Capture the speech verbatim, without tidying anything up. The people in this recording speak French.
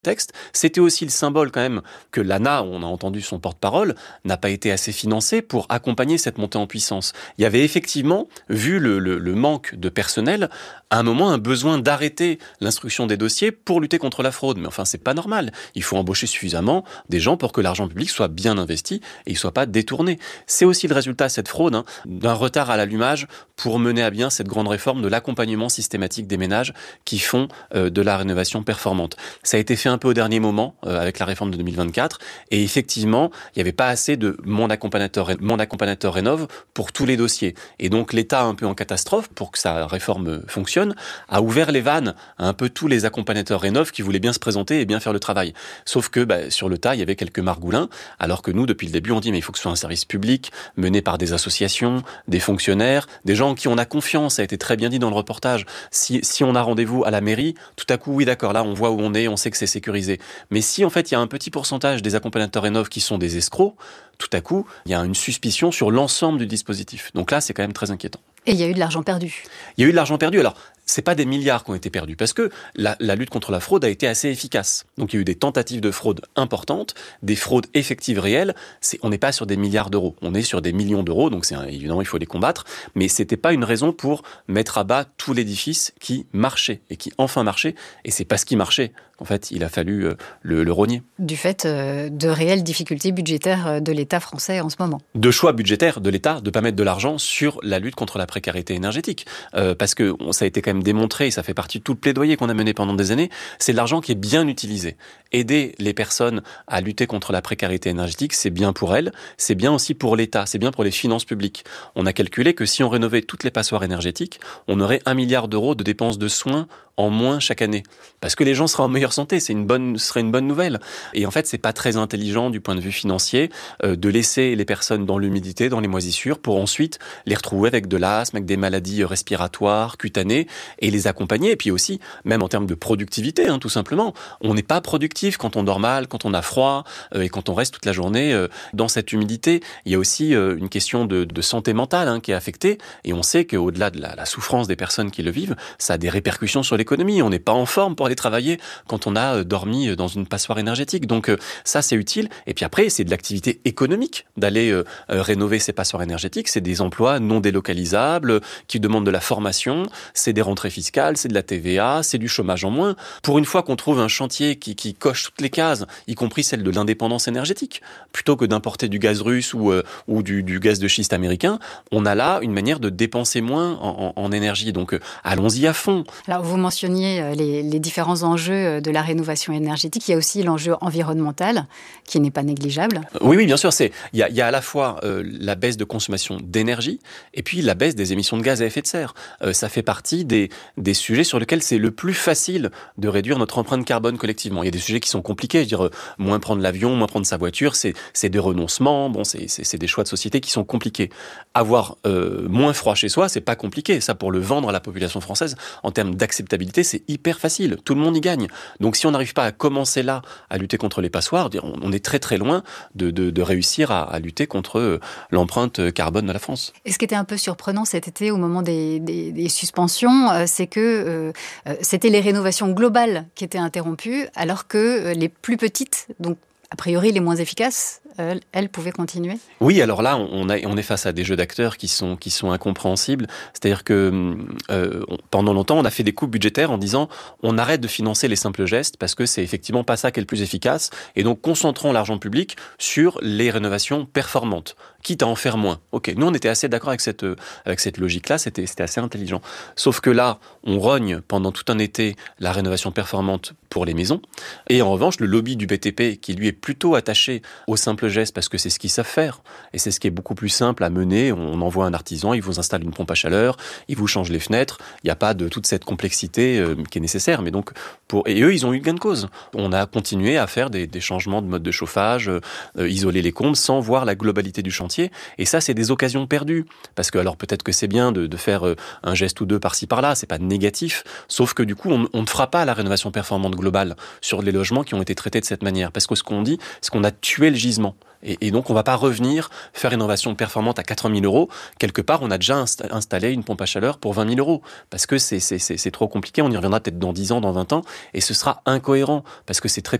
texte, c'était aussi le symbole quand même que l'A N A, on a entendu son porte-parole, n'a pas été assez financé pour accompagner cette montée en puissance. Il y avait effectivement, vu le, le, le manque de personnel, à un moment un besoin d'arrêter l'instruction des dossiers pour lutter contre la fraude. Mais enfin, c'est pas normal. Il faut embaucher suffisamment des gens pour que l'argent public soit bien investi et il soit pas détourné. C'est aussi le résultat, cette fraude, hein, d'un retard à l'allumage pour mener à bien cette grande réforme de l'accompagnement systématique des ménages qui font euh, de la rénovation performante. Ça a été fait un peu au dernier moment euh, avec la réforme de deux mille vingt-quatre et effectivement, il n'y avait pas assez de mon accompagnateur, mon accompagnateur rénove pour tous les dossiers. Et donc l'État, un peu en catastrophe pour que sa réforme fonctionne, a ouvert les vannes à un peu tous les accompagnateurs rénov qui voulaient bien se présenter et bien faire le travail. Sauf que bah, sur le tas, il y avait quelques margoulins, alors que nous, depuis le début, on dit mais il faut que ce soit un service public mené par des associations, des fonctionnaires, des gens en qui on a confiance. Ça a été très bien dit dans le reportage. Si, si on a rendez-vous à la mairie, tout à coup, oui d'accord, là on voit où on est, on sait que c'est sécurisé. Mais si en fait il y a un petit pourcentage des accompagnateurs rénov qui sont des escrocs, tout à coup, il y a une suspicion sur l'ensemble du dispositif. Donc là, c'est quand même très inquiétant. Et il y a eu de l'argent perdu. Il y a eu de l'argent perdu. Alors, c'est pas des milliards qui ont été perdus, parce que la, la lutte contre la fraude a été assez efficace. Donc il y a eu des tentatives de fraude importantes, des fraudes effectives réelles. C'est, on n'est pas sur des milliards d'euros, on est sur des millions d'euros, donc c'est, évidemment il faut les combattre, mais c'était pas une raison pour mettre à bas tout l'édifice qui marchait, et qui enfin marchait, et c'est parce qu'il marchait qu'en fait il a fallu euh, le, le rogner. Du fait euh, de réelles difficultés budgétaires de l'État français en ce moment. De choix budgétaires de l'État de pas mettre de l'argent sur la lutte contre la précarité énergétique, euh, parce que ça a été quand même démontré, et ça fait partie de tout le plaidoyer qu'on a mené pendant des années, c'est de l'argent qui est bien utilisé. Aider les personnes à lutter contre la précarité énergétique, c'est bien pour elles, c'est bien aussi pour l'État, c'est bien pour les finances publiques. On a calculé que si on rénovait toutes les passoires énergétiques, on aurait un milliard d'euros de dépenses de soins en moins chaque année. Parce que les gens seraient en meilleure santé, c'est une bonne, ce serait une bonne nouvelle. Et en fait, c'est pas très intelligent du point de vue financier euh, de laisser les personnes dans l'humidité, dans les moisissures, pour ensuite les retrouver avec de l'asthme, avec des maladies respiratoires, cutanées, et les accompagner. Et puis aussi, même en termes de productivité, hein, tout simplement, on n'est pas productif quand on dort mal, quand on a froid, euh, et quand on reste toute la journée euh, dans cette humidité. Il y a aussi euh, une question de, de santé mentale hein, qui est affectée, et on sait qu'au-delà de la, la souffrance des personnes qui le vivent, ça a des répercussions sur l'économie. On n'est pas en forme pour aller travailler quand on a dormi dans une passoire énergétique. Donc ça, c'est utile. Et puis après, c'est de l'activité économique d'aller euh, rénover ces passoires énergétiques. C'est des emplois non délocalisables qui demandent de la formation. C'est des rentrées fiscales, c'est de la T V A, c'est du chômage en moins. Pour une fois qu'on trouve un chantier qui, qui coche toutes les cases, y compris celle de l'indépendance énergétique, plutôt que d'importer du gaz russe ou, euh, ou du, du gaz de schiste américain, on a là une manière de dépenser moins en, en, en énergie. Donc euh, allons-y à fond. Alors vous mentionniez les, les différents enjeux de la rénovation énergétique. Il y a aussi l'enjeu environnemental qui n'est pas négligeable. Oui, oui, bien sûr. C'est, il y a, il y a à la fois euh, la baisse de consommation d'énergie et puis la baisse des émissions de gaz à effet de serre. Euh, ça fait partie des, des sujets sur lesquels c'est le plus facile de réduire notre empreinte carbone collectivement. Il y a des sujets qui sont compliqués. Je veux dire, euh, moins prendre l'avion, moins prendre sa voiture, c'est, c'est des renoncements. Bon, c'est, c'est, c'est des choix de société qui sont compliqués. Avoir euh, moins froid chez soi, c'est pas compliqué. Ça, pour le vendre à la population française, en termes d'acceptabilité, c'est hyper facile. Tout le monde y gagne. Donc, si on n'arrive pas à commencer là à lutter contre les passoires, on est très très loin de, de, de réussir à, à lutter contre l'empreinte carbone de la France. Et ce qui était un peu surprenant cet été au moment des, des, des suspensions, c'est que euh, c'était les rénovations globales qui étaient interrompues, alors que les plus petites, donc a priori les moins efficaces, elles, elles pouvaient continuer. Oui, alors là, on, a, on est face à des jeux d'acteurs qui sont, qui sont incompréhensibles. C'est-à-dire que euh, on, pendant longtemps, on a fait des coupes budgétaires en disant on arrête de financer les simples gestes parce que c'est effectivement pas ça qui est le plus efficace. Et donc, concentrons l'argent public sur les rénovations performantes, quitte à en faire moins. Ok, nous, on était assez d'accord avec cette, avec cette logique-là, c'était, c'était assez intelligent. Sauf que là, on rogne pendant tout un été la rénovation performante pour les maisons. Et en revanche, le lobby du B T P, qui lui est plutôt attaché aux simples gestes parce que c'est ce qu'ils savent faire. Et c'est ce qui est beaucoup plus simple à mener. On envoie un artisan, il vous installe une pompe à chaleur, il vous change les fenêtres. Il n'y a pas de toute cette complexité euh, qui est nécessaire. Mais donc, pour... Et eux, ils ont eu gain de cause. On a continué à faire des, des changements de mode de chauffage, euh, isoler les combles sans voir la globalité du chantier. Et ça, c'est des occasions perdues. Parce que, alors peut-être que c'est bien de, de faire euh, un geste ou deux par-ci par-là, c'est pas négatif. Sauf que du coup, on, on ne fera pas la rénovation performante globale sur les logements qui ont été traités de cette manière. Parce que ce qu'on dit, c'est qu'on a tué le gisement. an. Et, et donc, on ne va pas revenir faire une rénovation performante à quatre-vingt mille euros. Quelque part, on a déjà insta- installé une pompe à chaleur pour vingt mille euros. Parce que c'est, c'est, c'est, c'est trop compliqué. On y reviendra peut-être dans dix ans, dans vingt ans. Et ce sera incohérent. Parce que c'est très